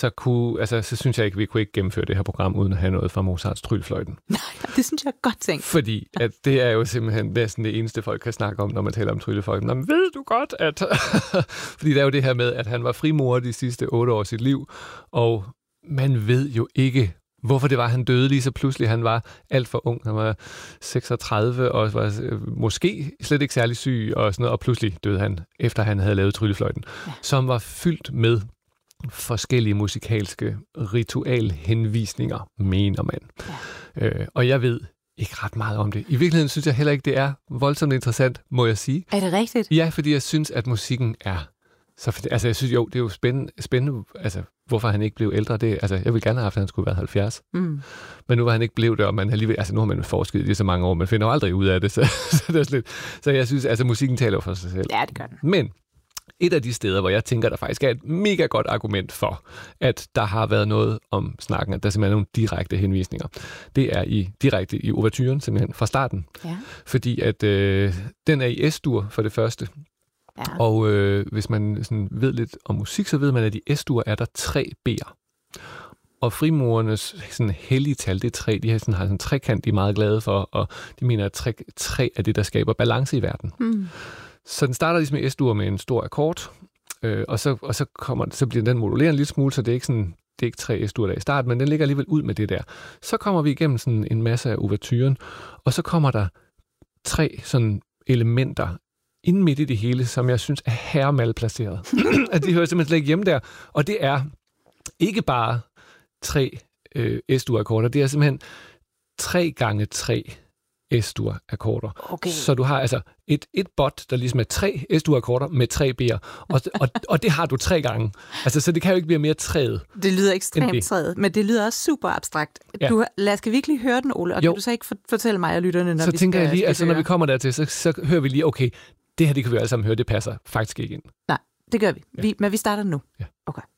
så synes jeg ikke, vi kunne ikke gennemføre det her program, uden at have noget fra Mozarts Tryllefløjten. Nej, det synes jeg er godt tænkt. Fordi at det er jo simpelthen næsten det eneste, folk kan snakke om, når man taler om Tryllefløjten. Men ved du godt, at... Fordi der er jo det her med, at han var frimurer de sidste 8 år af sit liv, og man ved jo ikke, hvorfor det var, han døde lige så pludselig. Han var alt for ung. Han var 36 og var måske slet ikke særlig syg og sådan noget. Og pludselig døde han, efter han havde lavet Tryllefløjten, som var fyldt med forskellige musikalske ritualhenvisninger, mener man. Ja. Og jeg ved ikke ret meget om det. I virkeligheden synes jeg heller ikke, det er voldsomt interessant, må jeg sige. Er det rigtigt? Ja, fordi jeg synes, at musikken er... Altså, jeg synes jo, det er jo spændende altså, hvorfor han ikke blev ældre. Jeg ville gerne have haft, at han skulle være 70. Men nu var han ikke blevet det, og man alligevel... Altså, nu har man forsket i så mange år, man finder jo aldrig ud af det, så det er slet... Så jeg synes, altså, musikken taler for sig selv. Ja, det gør den. Men et af de steder, hvor jeg tænker, der faktisk er et mega godt argument for, at der har været noget om snakken, at der simpelthen er nogle direkte henvisninger, det er direkte i ouverturen, simpelthen fra starten. Ja. Fordi at den er i S-dur for det første. Ja. Og hvis man sådan ved lidt om musik, så ved man, at i S-dur er der 3 B'er. Og frimurernes sådan hellige tal, det er 3. De har sådan en trekant, de er meget glade for, og de mener, at 3 er det, der skaber balance i verden. Så den starter ligesom i S-dur med en stor akkord, og så bliver den moduleret en lille smule, så det er ikke 3 S-dur der i start, men den ligger alligevel ud med det der. Så kommer vi igennem sådan en masse af ouverturen, og så kommer der 3 sådan elementer inden midt i det hele, som jeg synes er herremalplaceret. At de hører simpelthen slet ikke hjemme der. Og det er ikke bare 3 S-dur-akkorder, det er simpelthen 3 gange 3 S-dur-akkorder. Okay. Så du har altså et bot, der ligesom er 3 S-dur-akkorder med 3 B'er, og det har du 3 gange. Altså, så det kan jo ikke blive mere træet. Det lyder ekstremt træet, men det lyder også super abstrakt. Ja. Skal vi ikke lige høre den, Ole? Og kan du så ikke fortælle mig og lytterne, når så vi tænker jeg lige, altså når vi kommer dertil, så hører vi lige, okay, det her, det kan vi alle sammen høre, det passer faktisk ikke ind. Nej, det gør vi. Men vi starter nu. Ja. Okay.